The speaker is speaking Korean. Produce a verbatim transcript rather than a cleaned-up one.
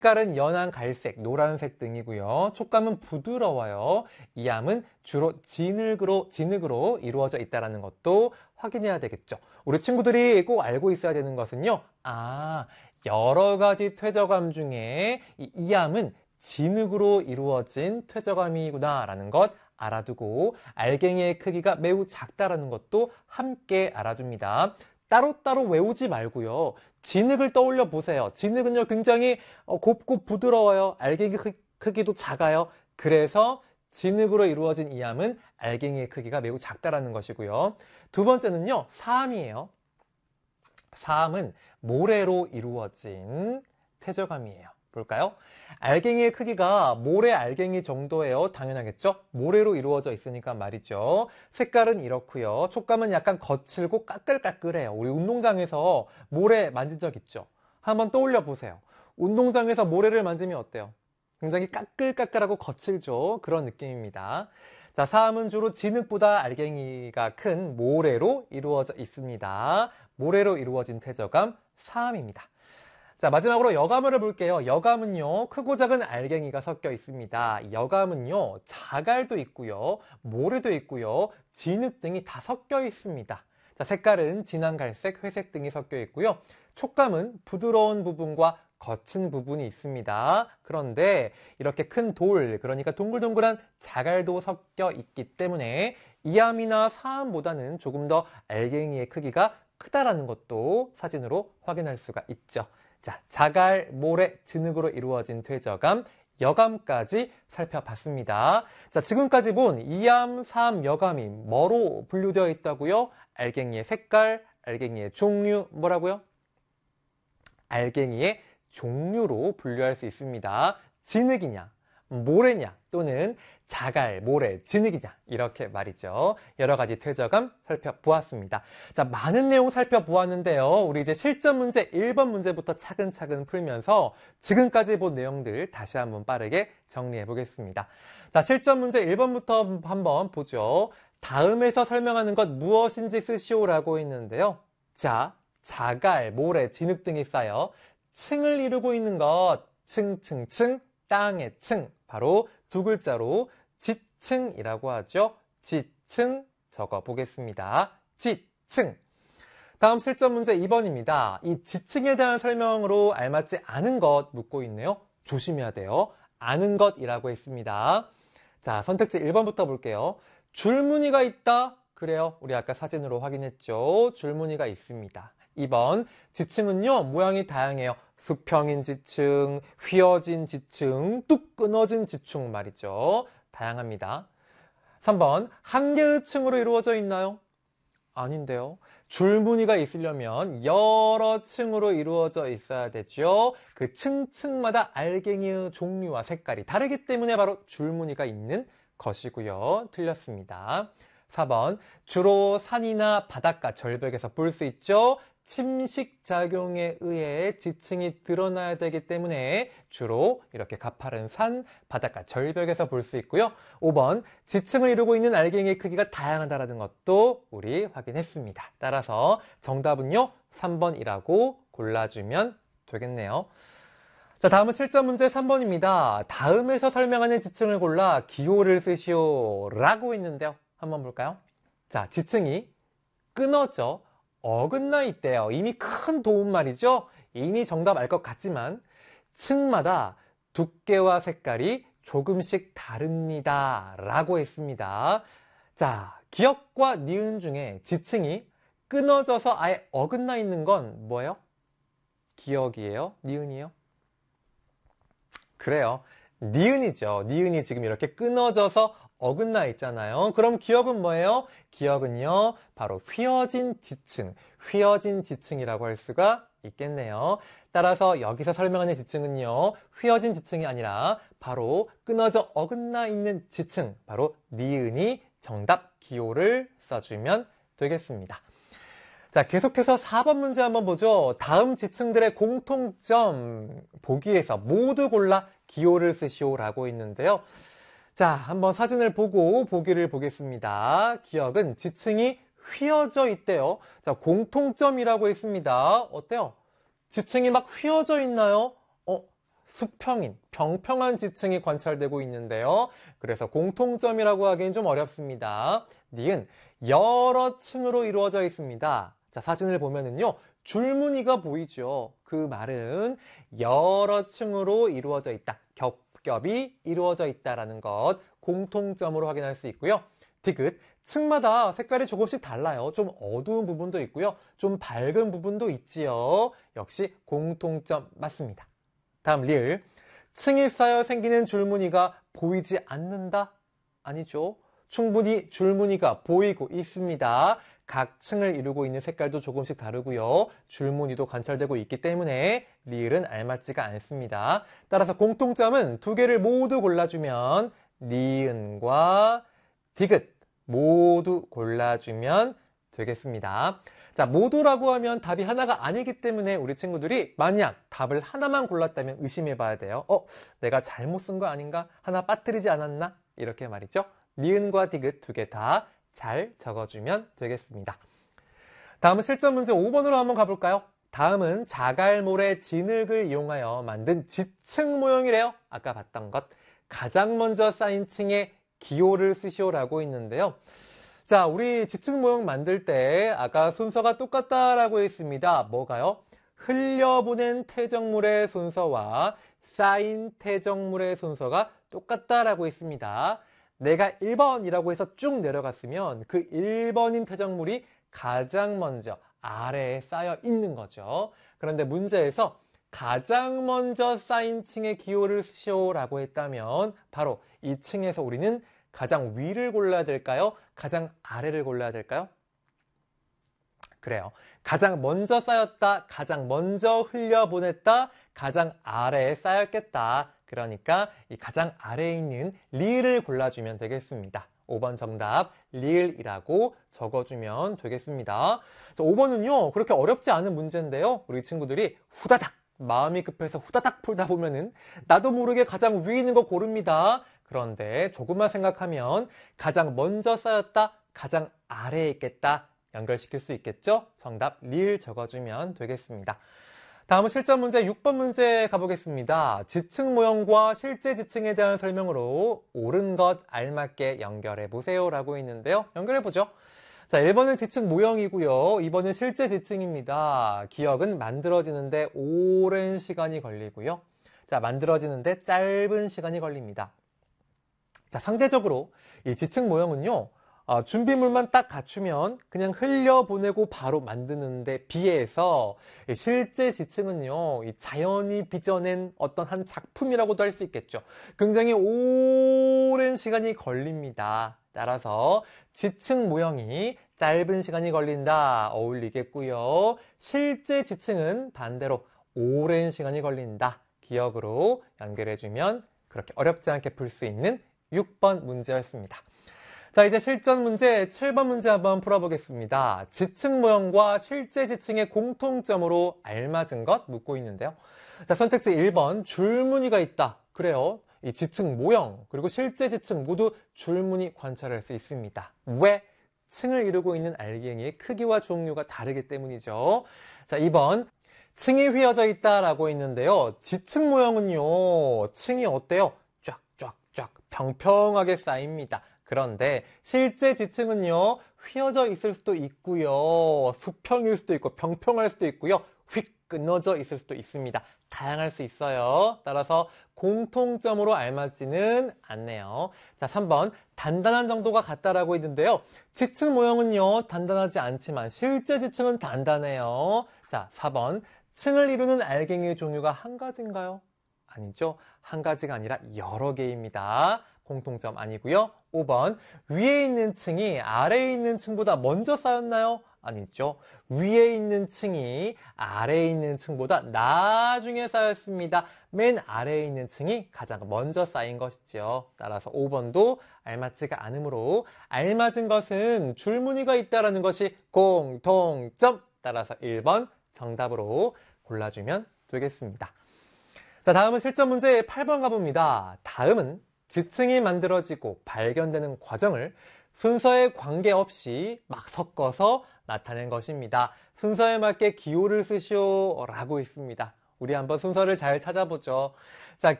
색깔은 연한 갈색, 노란색 등이고요. 촉감은 부드러워요. 이 암은 주로 진흙으로, 진흙으로 이루어져 있다는 것도 확인해야 되겠죠. 우리 친구들이 꼭 알고 있어야 되는 것은요. 아, 여러 가지 퇴적암 중에 이, 이 암은 진흙으로 이루어진 퇴적암이구나 라는 것 알아두고 알갱이의 크기가 매우 작다라는 것도 함께 알아둡니다. 따로따로 외우지 말고요. 진흙을 떠올려 보세요. 진흙은요 굉장히 곱고 부드러워요. 알갱이 크기도 작아요. 그래서 진흙으로 이루어진 이 암은 알갱이의 크기가 매우 작다라는 것이고요. 두 번째는요, 사암이에요. 사암은 모래로 이루어진 퇴적암이에요. 볼까요? 알갱이의 크기가 모래 알갱이 정도예요. 당연하겠죠? 모래로 이루어져 있으니까 말이죠. 색깔은 이렇고요. 촉감은 약간 거칠고 까끌까끌해요. 우리 운동장에서 모래 만진 적 있죠? 한번 떠올려 보세요. 운동장에서 모래를 만지면 어때요? 굉장히 까끌까끌하고 거칠죠? 그런 느낌입니다. 자, 사암은 주로 진흙보다 알갱이가 큰 모래로 이루어져 있습니다. 모래로 이루어진 퇴적암 사암입니다. 자, 마지막으로 여과물을 볼게요. 여과은요, 크고 작은 알갱이가 섞여 있습니다. 여과은요, 자갈도 있고요, 모래도 있고요, 진흙 등이 다 섞여 있습니다. 자, 색깔은 진한 갈색, 회색 등이 섞여 있고요. 촉감은 부드러운 부분과 거친 부분이 있습니다. 그런데 이렇게 큰 돌, 그러니까 동글동글한 자갈도 섞여 있기 때문에 이암이나 사암보다는 조금 더 알갱이의 크기가 크다라는 것도 사진으로 확인할 수가 있죠. 자, 자갈, 모래, 진흙으로 이루어진 퇴적암, 여감까지 살펴봤습니다. 자, 지금까지 본 이암, 사암, 여감이 뭐로 분류되어 있다고요? 알갱이의 색깔, 알갱이의 종류, 뭐라고요? 알갱이의 종류로 분류할 수 있습니다. 진흙이냐, 모래냐, 또는 자갈, 모래, 진흙이냐, 이렇게 말이죠. 여러 가지 퇴적암 살펴보았습니다. 자, 많은 내용 살펴보았는데요. 우리 이제 실전 문제 일 번 문제부터 차근차근 풀면서 지금까지 본 내용들 다시 한번 빠르게 정리해 보겠습니다. 자, 실전 문제 일 번부터 한번 보죠. 다음에서 설명하는 것 무엇인지 쓰시오라고 있는데요. 자, 자갈, 모래, 진흙 등이 쌓여 층을 이루고 있는 것, 층층층, 땅의 층, 바로 두 글자로 지층이라고 하죠. 지층 적어 보겠습니다. 지층. 다음 실전 문제 이 번입니다. 이 지층에 대한 설명으로 알맞지 않은 것 묻고 있네요. 조심해야 돼요. 아는 것이라고 했습니다. 자, 선택지 일 번부터 볼게요. 줄무늬가 있다. 그래요. 우리 아까 사진으로 확인했죠. 줄무늬가 있습니다. 이 번, 지층은요, 모양이 다양해요. 수평인 지층, 휘어진 지층, 뚝 끊어진 지층 말이죠. 다양합니다. 삼 번, 한 개의 층으로 이루어져 있나요? 아닌데요. 줄무늬가 있으려면 여러 층으로 이루어져 있어야 되죠. 그 층층마다 알갱이의 종류와 색깔이 다르기 때문에 바로 줄무늬가 있는 것이고요. 틀렸습니다. 사 번, 주로 산이나 바닷가, 절벽에서 볼 수 있죠. 침식작용에 의해 지층이 드러나야 되기 때문에 주로 이렇게 가파른 산, 바닷가, 절벽에서 볼 수 있고요. 오 번, 지층을 이루고 있는 알갱이의 크기가 다양하다는 것도 우리 확인했습니다. 따라서 정답은요, 삼 번이라고 골라주면 되겠네요. 자, 다음은 실전 문제 삼 번입니다. 다음에서 설명하는 지층을 골라 기호를 쓰시오 라고 있는데요. 한번 볼까요? 자, 지층이 끊어져 어긋나 있대요. 이미 큰 도움말이죠. 이미 정답 알 것 같지만 층마다 두께와 색깔이 조금씩 다릅니다 라고 했습니다. 자, 기역과 니은 중에 지층이 끊어져서 아예 어긋나 있는 건 뭐예요? 기역이에요? 니은이에요? 그래요. 니은이죠. 니은이 지금 이렇게 끊어져서 어긋나 있잖아요. 그럼 기역은 뭐예요? 기역은요, 바로 휘어진 지층, 휘어진 지층이라고 할 수가 있겠네요. 따라서 여기서 설명하는 지층은요, 휘어진 지층이 아니라 바로 끊어져 어긋나 있는 지층, 바로 니은이 정답 기호를 써주면 되겠습니다. 자, 계속해서 사 번 문제 한번 보죠. 다음 지층들의 공통점 보기에서 모두 골라 기호를 쓰시오라고 있는데요. 자, 한번 사진을 보고 보기를 보겠습니다. 기역은 지층이 휘어져 있대요. 자, 공통점이라고 했습니다. 어때요? 지층이 막 휘어져 있나요? 어, 수평인, 평평한 지층이 관찰되고 있는데요. 그래서 공통점이라고 하기엔 좀 어렵습니다. 니은 여러 층으로 이루어져 있습니다. 자, 사진을 보면은요, 줄무늬가 보이죠. 그 말은 여러 층으로 이루어져 있다. 겹겹이 이루어져 있다라는 것 공통점으로 확인할 수 있고요. 디귿, 층마다 색깔이 조금씩 달라요. 좀 어두운 부분도 있고요. 좀 밝은 부분도 있지요. 역시 공통점 맞습니다. 다음 리을, 층이 쌓여 생기는 줄무늬가 보이지 않는다? 아니죠. 충분히 줄무늬가 보이고 있습니다. 각 층을 이루고 있는 색깔도 조금씩 다르고요. 줄무늬도 관찰되고 있기 때문에 리을은 알맞지가 않습니다. 따라서 공통점은 두 개를 모두 골라주면 니은과 디귿 모두 골라주면 되겠습니다. 자, 모두라고 하면 답이 하나가 아니기 때문에 우리 친구들이 만약 답을 하나만 골랐다면 의심해 봐야 돼요. 어, 내가 잘못 쓴 거 아닌가? 하나 빠뜨리지 않았나? 이렇게 말이죠. 니은과 디귿 두 개 다 잘 적어주면 되겠습니다. 다음은 실전 문제 오 번으로 한번 가볼까요? 다음은 자갈모래 진흙을 이용하여 만든 지층 모형이래요. 아까 봤던 것. 가장 먼저 쌓인 층에 기호를 쓰시오라고 있는데요. 자, 우리 지층 모형 만들 때 아까 순서가 똑같다라고 했습니다. 뭐가요? 흘려보낸 퇴적물의 순서와 쌓인 퇴적물의 순서가 똑같다라고 했습니다. 내가 일 번이라고 해서 쭉 내려갔으면 그 일 번인 퇴적물이 가장 먼저 아래에 쌓여 있는 거죠. 그런데 문제에서 가장 먼저 쌓인 층의 기호를 쓰시오라고 했다면 바로 이 층에서 우리는 가장 위를 골라야 될까요? 가장 아래를 골라야 될까요? 그래요. 가장 먼저 쌓였다, 가장 먼저 흘려보냈다, 가장 아래에 쌓였겠다. 그러니까 이 가장 아래에 있는 리을을 골라주면 되겠습니다. 오 번 정답 리을이라고 적어주면 되겠습니다. 오 번은요 그렇게 어렵지 않은 문제인데요. 우리 친구들이 후다닥 마음이 급해서 후다닥 풀다 보면은 나도 모르게 가장 위에 있는 거 고릅니다. 그런데 조금만 생각하면 가장 먼저 쌓였다, 가장 아래에 있겠다 연결시킬 수 있겠죠? 정답 리을 적어주면 되겠습니다. 다음은 실전 문제 육 번 문제 가보겠습니다. 지층 모형과 실제 지층에 대한 설명으로 옳은 것 알맞게 연결해 보세요 라고 있는데요. 연결해 보죠. 자, 일 번은 지층 모형이고요. 이 번은 실제 지층입니다. 기억은 만들어지는데 오랜 시간이 걸리고요. 자, 만들어지는데 짧은 시간이 걸립니다. 자, 상대적으로 이 지층 모형은요. 어, 준비물만 딱 갖추면 그냥 흘려보내고 바로 만드는데 비해서 실제 지층은요, 이 자연이 빚어낸 어떤 한 작품이라고도 할 수 있겠죠. 굉장히 오랜 시간이 걸립니다. 따라서 지층 모형이 짧은 시간이 걸린다 어울리겠고요. 실제 지층은 반대로 오랜 시간이 걸린다. 기억으로 연결해주면 그렇게 어렵지 않게 풀 수 있는 육 번 문제였습니다. 자, 이제 실전 문제 칠 번 문제 한번 풀어보겠습니다. 지층 모형과 실제 지층의 공통점으로 알맞은 것 묻고 있는데요. 자, 선택지 일 번 줄무늬가 있다. 그래요. 이 지층 모형 그리고 실제 지층 모두 줄무늬 관찰할 수 있습니다. 왜? 층을 이루고 있는 알갱이의 크기와 종류가 다르기 때문이죠. 자, 이 번 층이 휘어져 있다라고 있는데요. 지층 모형은요. 층이 어때요? 쫙쫙쫙 평평하게 쌓입니다. 그런데 실제 지층은요. 휘어져 있을 수도 있고요. 수평일 수도 있고 평평할 수도 있고요. 휙 끊어져 있을 수도 있습니다. 다양할 수 있어요. 따라서 공통점으로 알맞지는 않네요. 자, 삼 번 단단한 정도가 같다라고 있는데요. 지층 모형은요. 단단하지 않지만 실제 지층은 단단해요. 자, 사 번 층을 이루는 알갱이의 종류가 한 가지인가요? 아니죠. 한 가지가 아니라 여러 개입니다. 공통점 아니고요. 오 번 위에 있는 층이 아래에 있는 층보다 먼저 쌓였나요? 아니죠. 위에 있는 층이 아래에 있는 층보다 나중에 쌓였습니다. 맨 아래에 있는 층이 가장 먼저 쌓인 것이죠. 따라서 오 번도 알맞지가 않으므로 알맞은 것은 줄무늬가 있다는 것이 공통점. 따라서 일 번 정답으로 골라주면 되겠습니다. 자, 다음은 실전 문제 팔 번 가봅니다. 다음은 지층이 만들어지고 발견되는 과정을 순서에 관계없이 막 섞어서 나타낸 것입니다. 순서에 맞게 기호를 쓰시오 라고 있습니다. 우리 한번 순서를 잘 찾아보죠. 자,